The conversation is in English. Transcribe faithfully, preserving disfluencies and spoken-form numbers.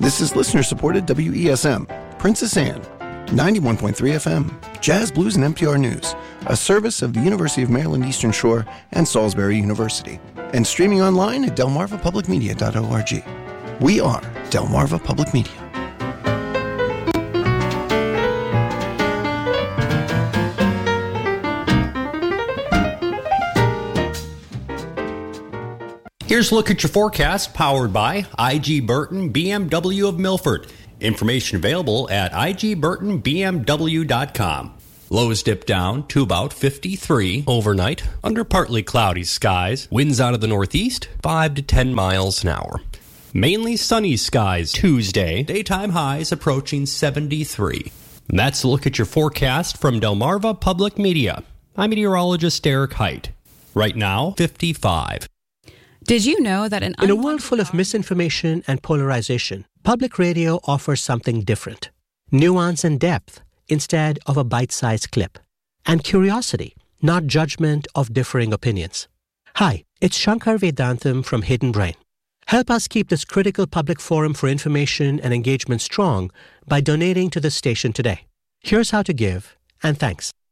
This is listener-supported W E S M, Princess Anne, ninety-one point three F M, Jazz, Blues, and N P R News, a service of the University of Maryland Eastern Shore and Salisbury University, and streaming online at delmarva public media dot org. We are Delmarva Public Media. Here's a look at your forecast, powered by I G Burton B M W of Milford. Information available at I G burton B M W dot com. Lows dip down to about fifty-three overnight under partly cloudy skies. Winds out of the northeast, five to ten miles an hour. Mainly sunny skies Tuesday. Daytime highs approaching seventy-three. And that's a look at your forecast from Delmarva Public Media. I'm meteorologist Eric Height. Right now, fifty-five. Did you know that an In a world full of misinformation and polarization, public radio offers something different. Nuance and depth instead of a bite-sized clip. And curiosity, not judgment of differing opinions. Hi, it's Shankar Vedantam from Hidden Brain. Help us keep this critical public forum for information and engagement strong by donating to the station today. Here's how to give, and thanks.